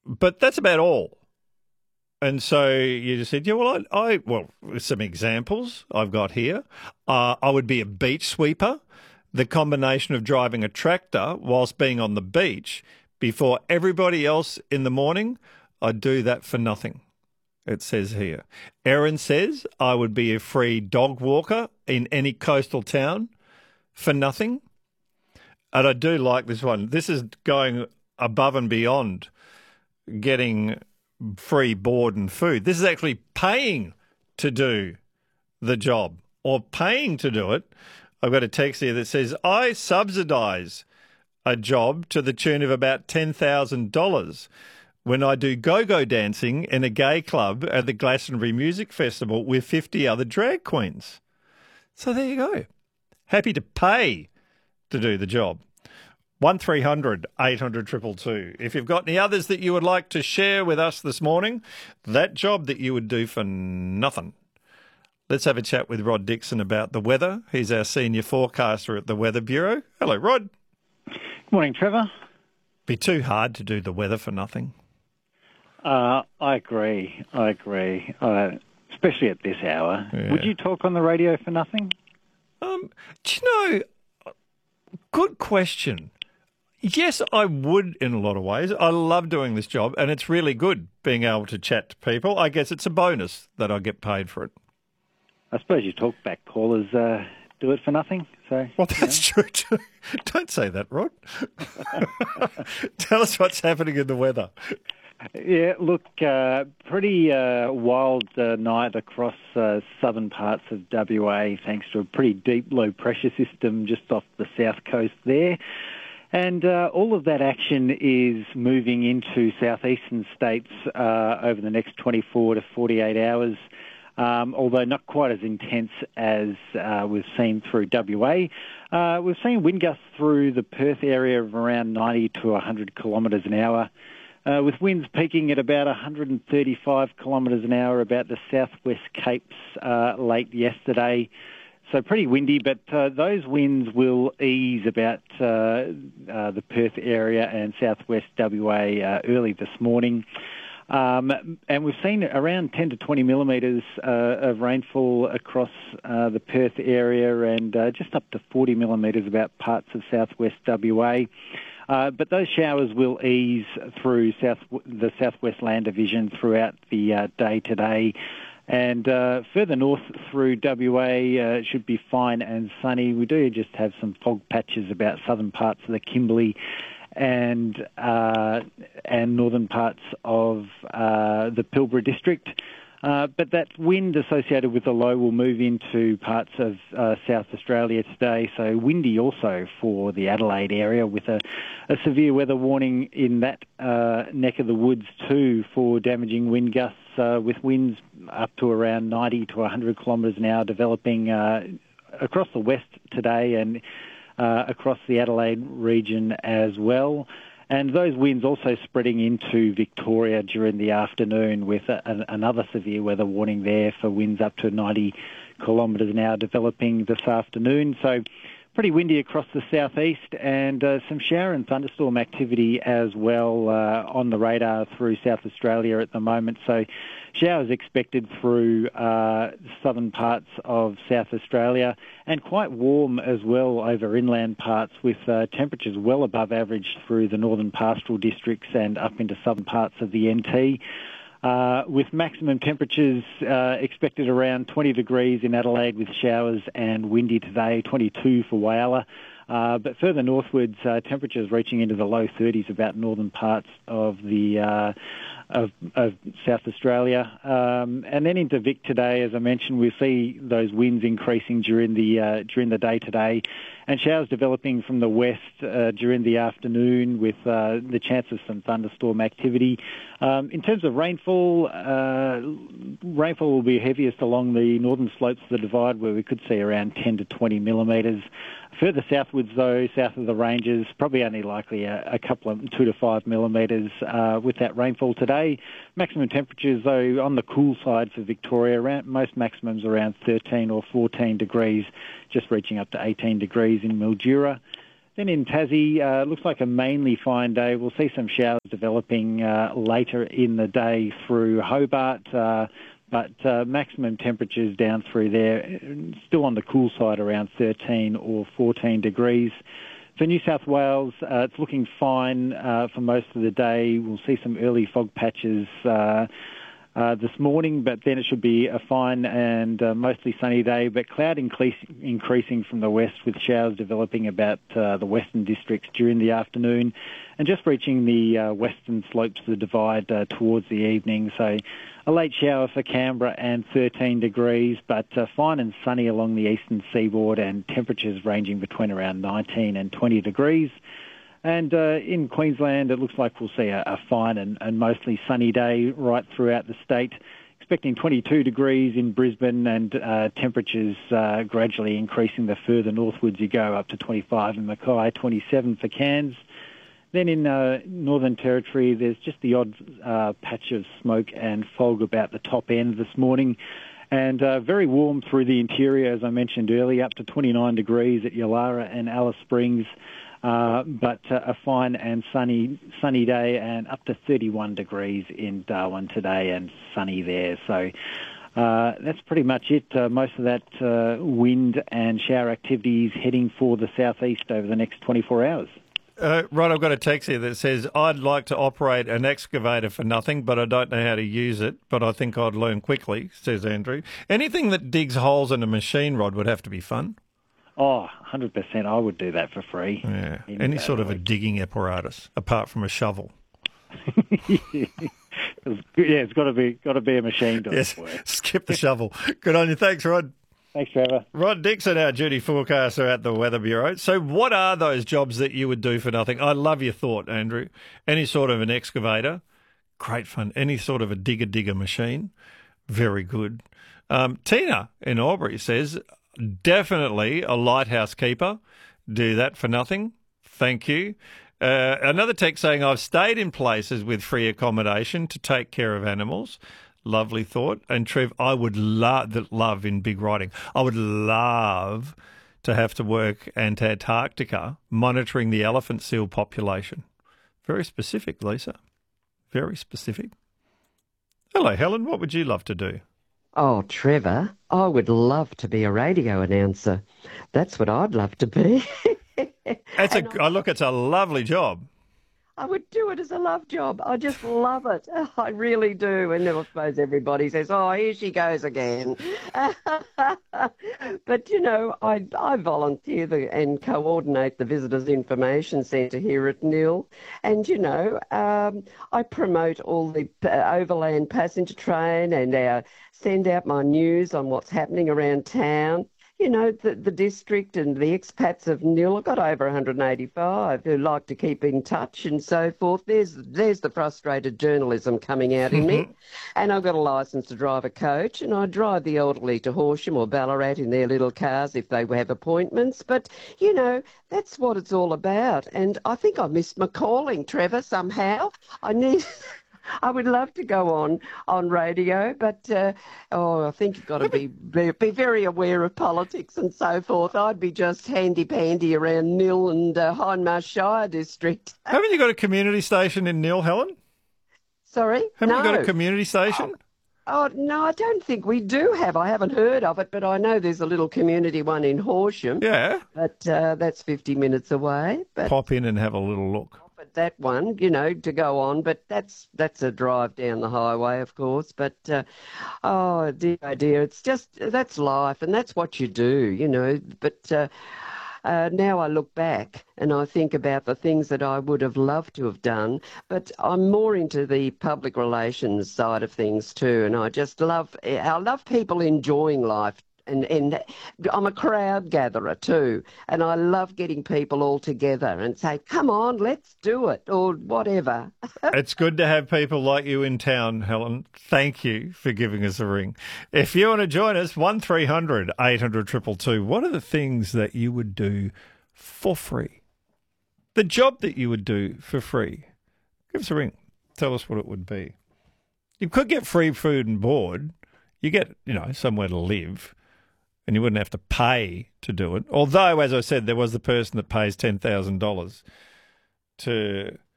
But that's about all. And so you just said, yeah, well, some examples I've got here. I would be a beach sweeper. The combination of driving a tractor whilst being on the beach before everybody else in the morning, I'd do that for nothing. It says here. Erin says I would be a free dog walker in any coastal town for nothing. And I do like this one. This is going above and beyond getting free board and food. This is actually paying to do the job or paying to do it. I've got a text here that says, I subsidise a job to the tune of about $10,000 when I do go-go dancing in a gay club at the Glastonbury Music Festival with 50 other drag queens. So there you go. Happy to pay to do the job. 1300 800 222. If you've got any others that you would like to share with us this morning, that job that you would do for nothing. Let's have a chat with Rod Dixon about the weather. He's our senior forecaster at the Weather Bureau. Hello, Rod. Good morning, Trevor. Be too hard to do the weather for nothing. I agree. Especially at this hour. Yeah. Would you talk on the radio for nothing? Do you know, good question. Yes, I would in a lot of ways. I love doing this job, and it's really good being able to chat to people. I guess it's a bonus that I get paid for it. I suppose you talkback callers do it for nothing. So, well, that's true too. Don't say that, Rod. Tell us what's happening in the weather. Yeah, look, pretty wild night across southern parts of WA thanks to a pretty deep low pressure system just off the south coast there. And all of that action is moving into southeastern states over the next 24 to 48 hours, although not quite as intense as we've seen through WA. We've seen wind gusts through the Perth area of around 90 to 100 kilometres an hour, with winds peaking at about 135 kilometres an hour about the southwest Capes late yesterday. So pretty windy, but those winds will ease about the Perth area and southwest WA early this morning. And we've seen around 10 to 20 millimetres of rainfall across the Perth area and just up to 40 millimetres about parts of southwest WA. But those showers will ease through the southwest land division throughout the day today. And further north through WA should be fine and sunny. We do just have some fog patches about southern parts of the Kimberley and northern parts of the Pilbara district. But that wind associated with the low will move into parts of South Australia today, so windy also for the Adelaide area with a severe weather warning in that neck of the woods too for damaging wind gusts with winds up to around 90 to 100 kilometres an hour developing across the west today and across the Adelaide region as well. And those winds also spreading into Victoria during the afternoon with another severe weather warning there for winds up to 90 kilometres an hour developing this afternoon. So pretty windy across the southeast and some shower and thunderstorm activity as well on the radar through South Australia at the moment. So showers expected through southern parts of South Australia and quite warm as well over inland parts with temperatures well above average through the northern pastoral districts and up into southern parts of the NT. With maximum temperatures expected around 20 degrees in Adelaide with showers and windy today, 22 for Whyalla. But further northwards, temperatures reaching into the low 30s about northern parts of the of South Australia. And then into Vic today, as I mentioned, we see those winds increasing during the day today and showers developing from the west during the afternoon with the chance of some thunderstorm activity. In terms of rainfall, rainfall will be heaviest along the northern slopes of the Divide where we could see around 10 to 20 millimetres. Further southwards, though, south of the ranges, probably only likely a couple of 2 to 5 millimetres with that rainfall today. Maximum temperatures, though, on the cool side for Victoria, most maximums around 13 or 14 degrees, just reaching up to 18 degrees in Mildura. Then in Tassie, looks like a mainly fine day. We'll see some showers developing later in the day through Hobart, but maximum temperatures down through there, still on the cool side, around 13 or 14 degrees. For New South Wales, it's looking fine for most of the day. We'll see some early fog patches this morning, but then it should be a fine and mostly sunny day, but cloud increasing from the west with showers developing about the western districts during the afternoon and just reaching the western slopes of the divide towards the evening. So a late shower for Canberra and 13 degrees, but fine and sunny along the eastern seaboard and temperatures ranging between around 19 and 20 degrees. And in Queensland, it looks like we'll see a fine and mostly sunny day right throughout the state. Expecting 22 degrees in Brisbane and temperatures gradually increasing the further northwards you go, up to 25 in Mackay, 27 for Cairns. Then in Northern Territory, there's just the odd patch of smoke and fog about the top end this morning. And very warm through the interior, as I mentioned earlier, up to 29 degrees at Yulara and Alice Springs. But a fine and sunny day, and up to 31 degrees in Darwin today and sunny there. So that's pretty much it. Most of that wind and shower activities heading for the southeast over the next 24 hours. Right, I've got a text here that says, I'd like to operate an excavator for nothing, but I don't know how to use it, but I think I'd learn quickly, says Andrew. Anything that digs holes in a machine rod would have to be fun. Oh, 100%. I would do that for free. Yeah, any sort of a digging apparatus, apart from a shovel. Yeah, it's got to be a machine doing Yes, work. skip the shovel. Good on you. Thanks, Rod. Thanks, Trevor. Rod Dixon, our duty forecaster at the Weather Bureau. So what are those jobs that you would do for nothing? I love your thought, Andrew. Any sort of an excavator, great fun. Any sort of a digger machine, very good. Tina in Albury says, definitely a lighthouse keeper. Do that for nothing. Thank you. Another text saying, I've stayed in places with free accommodation to take care of animals. Lovely thought. And Trev, I would love in big writing, I would love to have to work at Antarctica monitoring the elephant seal population. Very specific, Lisa. Very specific. Hello, Helen. What would you love to do? Oh, Trevor, I would love to be a radio announcer. That's what I'd love to be. It's a lovely job. I would do it as a love job. I just love it. I really do. And I suppose everybody says, oh, here she goes again. But, you know, I volunteer and coordinate the Visitors Information Centre here at NIL. And, you know, I promote all the overland passenger train and send out my news on what's happening around town. You know, the district and the expats of NIL, I've got over 185 who like to keep in touch and so forth. There's the frustrated journalism coming out in me. And I've got a licence to drive a coach, and I drive the elderly to Horsham or Ballarat in their little cars if they have appointments. But, you know, that's what it's all about. And I think I missed my calling, Trevor, somehow. I would love to go on radio, but I think you've got to be very aware of politics and so forth. I'd be just handy-pandy around Nil and Hindmarsh Shire district. Haven't you got a community station in Nil, Helen? Sorry? Haven't you got a community station? Oh, no, I don't think we do have. I haven't heard of it, but I know there's a little community one in Horsham. Yeah. But that's 50 minutes away. But pop in and have a little look. That one, you know, to go on, but that's a drive down the highway, of course. But oh dear, it's just that's life, and that's what you do, you know. But now I look back and I think about the things that I would have loved to have done. But I'm more into the public relations side of things too, and I love people enjoying life. And I'm a crowd gatherer too, and I love getting people all together and say, come on, let's do it, or whatever. It's good to have people like you in town, Helen. Thank you for giving us a ring. If you want to join us, 1300 800 222. What are the things that you would do for free? The job that you would do for free. Give us a ring. Tell us what it would be. You could get free food and board. You get, you know, somewhere to live. and you wouldn't have to pay to do it. Although, as I said, there was the person that pays $10,000 to